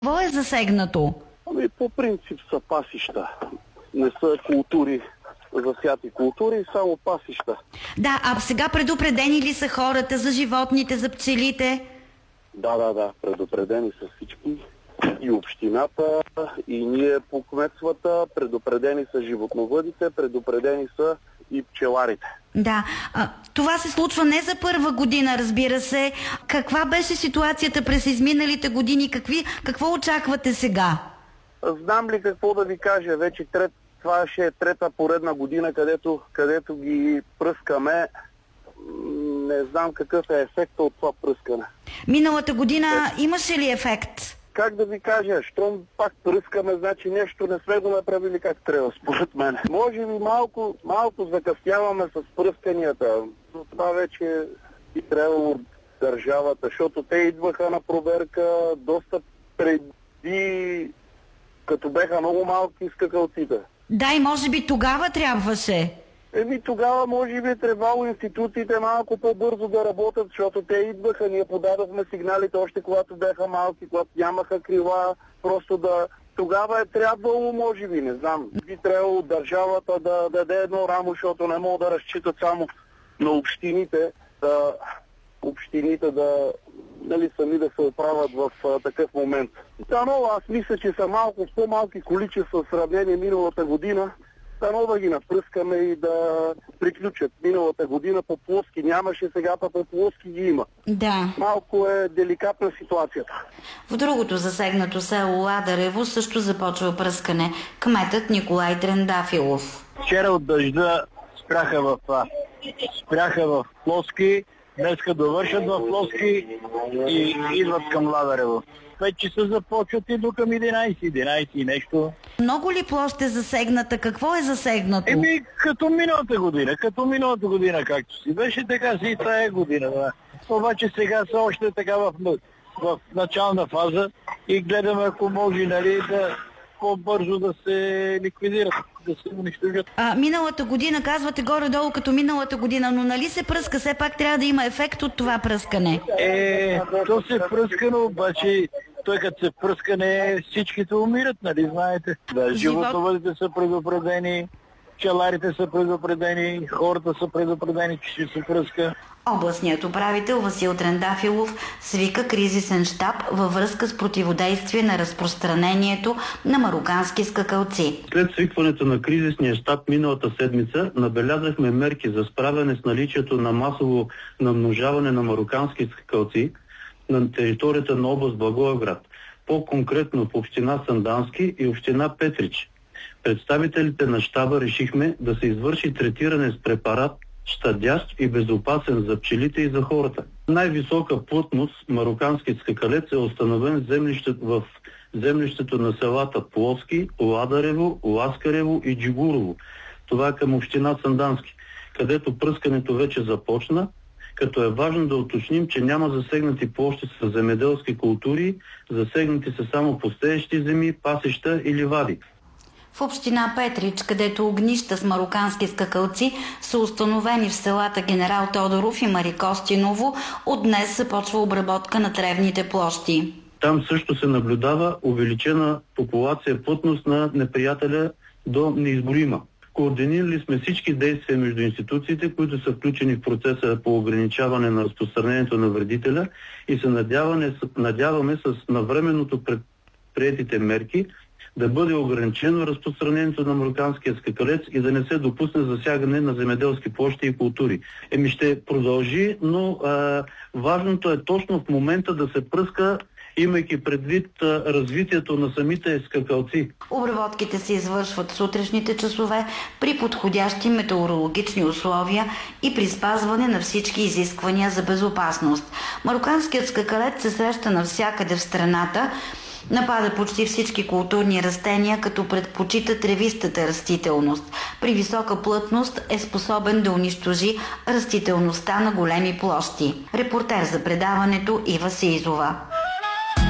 Какво е засегнато? По принцип са пасища. Не са култури, засяти култури, само пасища. Да, а сега предупредени ли са хората за животните, за пчелите? Да, предупредени са всички. И общината, и ние по кметствата, предупредени са животновъдите, предупредени са и пчеларите. Да, това се случва не за първа година, разбира се. Каква беше ситуацията през изминалите години? Какво очаквате сега? Знам ли какво да ви кажа? Вече това ще е трета поредна година, където ги пръскаме. Не знам какъв е ефектът от това пръскане. Миналата година имаше ли ефект? Как да ви кажа, щом пак пръскаме, значи нещо не сме го направили как трябва, според мен. Може би малко закъсняваме с пръсканията, но това вече би трябвало държавата, защото те идваха на проверка доста преди, като беха много малки скакалците. Да, и може би тогава трябваше. Тогава може би трябвало институциите малко по-бързо да работят, защото те идваха, ние подадохме сигналите още когато бяха малки, когато нямаха крила, просто да... Тогава е трябвало, може би, не знам, би трябвало държавата да даде едно рамо, защото не могат да разчитат само на общините, сами да се оправят в такъв момент. Но аз мисля, че са малко по-малки количества в сравнение миналата година. Дано да ги напръскаме и да приключат. Миналата година по плоски нямаше, сега по плоски ги има. Да. Малко е деликатна ситуацията. В другото засегнато село Ладарево също започва пръскане. Кметът Николай Трендафилов. Вчера от дъжда спряха в Плоски, днеска довършат в Плоски и идват към Ладарево. 5 часа започват и до към 11 и нещо. Много ли площ е засегната? Какво е засегнато? Като миналата година, както си беше, така си и тая година. Да. Обаче сега са още така в начална фаза и гледаме, ако може, да по-бързо да се ликвидират, да се унищожат. Миналата година, казвате горе-долу като миналата година, но нали се пръска? Все пак трябва да има ефект от това пръскане. То се пръска, но обаче той като се пръскане, всичките умират, нали знаете? Да, животновъдите са предупредени, пчеларите са предупредени, хората са предупредени, че ще се пръска. Областният управител Васил Трендафилов свика кризисен щаб във връзка с противодействие на разпространението на марокански скакалци. След свикването на кризисния щаб миналата седмица набелязахме мерки за справяне с наличието на масово намножаване на марокански скакалци на територията на област Благоевград, по-конкретно в община Сандански и община Петрич. Представителите на щаба решихме да се извърши третиране с препарат, щадящ и безопасен за пчелите и за хората. Най-висока плътност марокански скакалец е установен в землището на селата Плоски, Ладарево, Ласкарево и Джигурово. Това е към община Сандански, където пръскането вече започна, като е важно да уточним, че няма засегнати площи с земеделски култури, засегнати са само пустеещи земи, пасища и ливади. В община Петрич, където огнища с марокански скакалци са установени в селата Генерал Тодоров и Марикостиново, от днес започва обработка на тревните площи. Там също се наблюдава увеличена популация, плътност на неприятеля до неизброима. Координирали сме всички действия между институциите, които са включени в процеса по ограничаване на разпространението на вредителя и се надяваме с навременното предприетите мерки да бъде ограничено разпространението на мароканския скакалец и да не се допусне засягане на земеделски площи и култури. Ще продължи, но важното е точно в момента да се пръска, имайки предвид развитието на самите скакалци. Обработките се извършват в сутрешните часове при подходящи метеорологични условия и при спазване на всички изисквания за безопасност. Мароканският скакалец се среща навсякъде в страната, напада почти всички културни растения, като предпочита тревистата растителност. При висока плътност е способен да унищожи растителността на големи площи. Репортер за предаването Ива Сизова.